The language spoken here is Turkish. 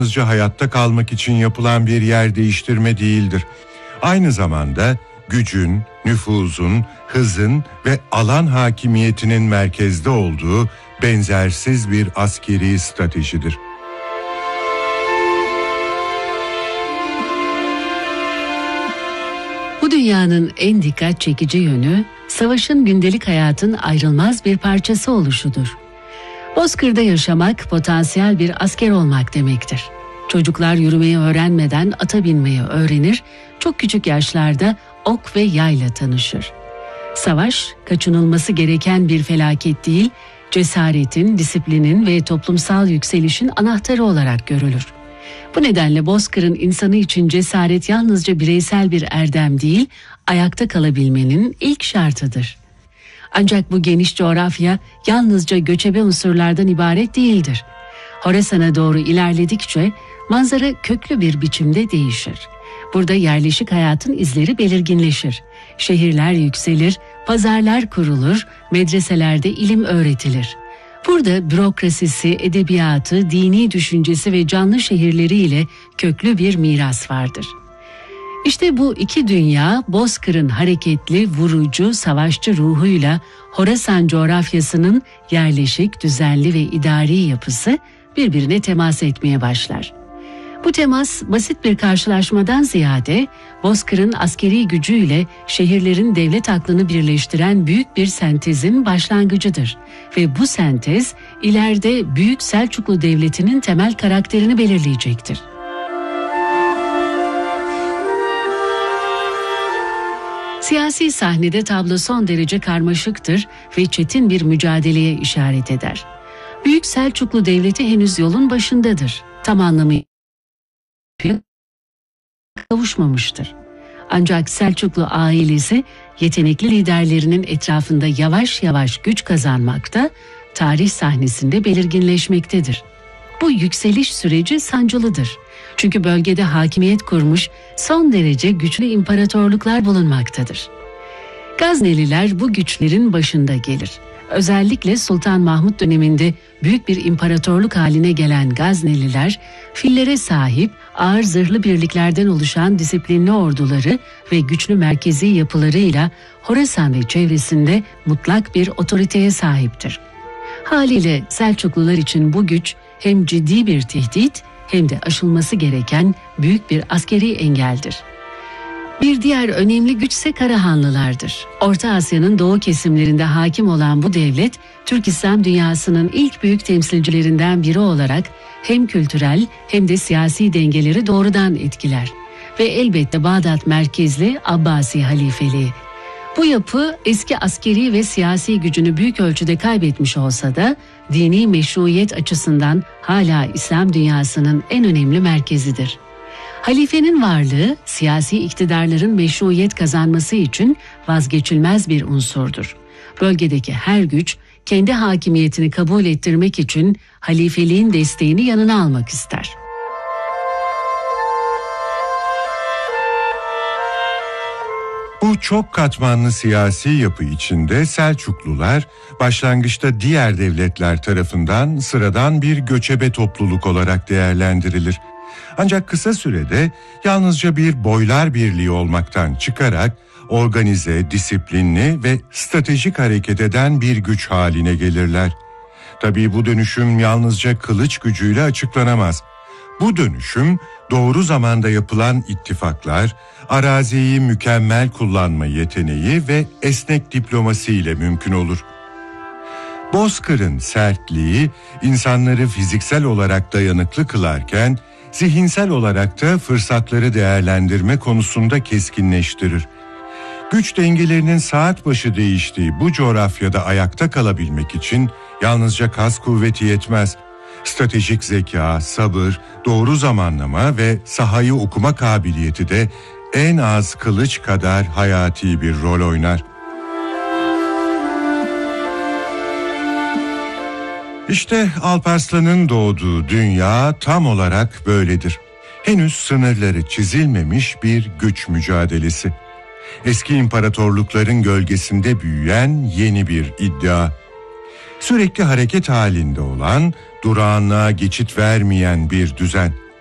yalnızca hayatta kalmak için yapılan bir yer değiştirme değildir. Aynı zamanda gücün, nüfuzun, hızın ve alan hakimiyetinin merkezde olduğu benzersiz bir askeri stratejidir. Bu dünyanın en dikkat çekici yönü, savaşın gündelik hayatın ayrılmaz bir parçası oluşudur. Bozkır'da yaşamak potansiyel bir asker olmak demektir. Çocuklar yürümeyi öğrenmeden ata binmeyi öğrenir, çok küçük yaşlarda ok ve yayla tanışır. Savaş, kaçınılması gereken bir felaket değil, cesaretin, disiplinin ve toplumsal yükselişin anahtarı olarak görülür. Bu nedenle Bozkır'ın insanı için cesaret yalnızca bireysel bir erdem değil, ayakta kalabilmenin ilk şartıdır. Ancak bu geniş coğrafya yalnızca göçebe unsurlardan ibaret değildir. Horasan'a doğru ilerledikçe manzara köklü bir biçimde değişir. Burada yerleşik hayatın izleri belirginleşir. Şehirler yükselir, pazarlar kurulur, medreselerde ilim öğretilir. Burada bürokrasisi, edebiyatı, dini düşüncesi ve canlı şehirleriyle köklü bir miras vardır. İşte bu iki dünya Bozkır'ın hareketli, vurucu, savaşçı ruhuyla Horasan coğrafyasının yerleşik, düzenli ve idari yapısı birbirine temas etmeye başlar. Bu temas basit bir karşılaşmadan ziyade Bozkır'ın askeri gücüyle şehirlerin devlet aklını birleştiren büyük bir sentezin başlangıcıdır. Ve bu sentez ileride Büyük Selçuklu Devleti'nin temel karakterini belirleyecektir. Siyasi sahnede tablo son derece karmaşıktır ve çetin bir mücadeleye işaret eder. Büyük Selçuklu Devleti henüz yolun başındadır. Tam anlamıyla kavuşmamıştır. Ancak Selçuklu ailesi yetenekli liderlerinin etrafında yavaş yavaş güç kazanmakta, tarih sahnesinde belirginleşmektedir. Bu yükseliş süreci sancılıdır. Çünkü bölgede hakimiyet kurmuş son derece güçlü imparatorluklar bulunmaktadır. Gazneliler bu güçlerin başında gelir. Özellikle Sultan Mahmut döneminde büyük bir imparatorluk haline gelen Gazneliler, fillere sahip ağır zırhlı birliklerden oluşan disiplinli orduları ve güçlü merkezi yapılarıyla Horasan ve çevresinde mutlak bir otoriteye sahiptir. Haliyle Selçuklular için bu güç hem ciddi bir tehdit hem de aşılması gereken büyük bir askeri engeldir. Bir diğer önemli güçse Karahanlılardır. Orta Asya'nın doğu kesimlerinde hakim olan bu devlet, Türk İslam dünyasının ilk büyük temsilcilerinden biri olarak hem kültürel hem de siyasi dengeleri doğrudan etkiler. Ve elbette Bağdat merkezli Abbasi halifeliği. Bu yapı eski askeri ve siyasi gücünü büyük ölçüde kaybetmiş olsa da dini meşruiyet açısından hala İslam dünyasının en önemli merkezidir. Halifenin varlığı siyasi iktidarların meşruiyet kazanması için vazgeçilmez bir unsurdur. Bölgedeki her güç kendi hakimiyetini kabul ettirmek için halifeliğin desteğini yanına almak ister. Bu çok katmanlı siyasi yapı içinde Selçuklular başlangıçta diğer devletler tarafından sıradan bir göçebe topluluk olarak değerlendirilir. Ancak kısa sürede yalnızca bir boylar birliği olmaktan çıkarak organize, disiplinli ve stratejik hareket eden bir güç haline gelirler. Tabii bu dönüşüm yalnızca kılıç gücüyle açıklanamaz. Bu dönüşüm doğru zamanda yapılan ittifaklar, araziyi mükemmel kullanma yeteneği ve esnek diplomasi ile mümkün olur. Bozkır'ın sertliği insanları fiziksel olarak dayanıklı kılarken, zihinsel olarak da fırsatları değerlendirme konusunda keskinleştirir. Güç dengelerinin saat başı değiştiği bu coğrafyada ayakta kalabilmek için yalnızca kas kuvveti yetmez. Stratejik zeka, sabır, doğru zamanlama ve sahayı okuma kabiliyeti de en az kılıç kadar hayati bir rol oynar. İşte Alparslan'ın doğduğu dünya tam olarak böyledir. Henüz sınırları çizilmemiş bir güç mücadelesi. Eski imparatorlukların gölgesinde büyüyen yeni bir iddia. Sürekli hareket halinde olan, durağanlığa geçit vermeyen bir düzen.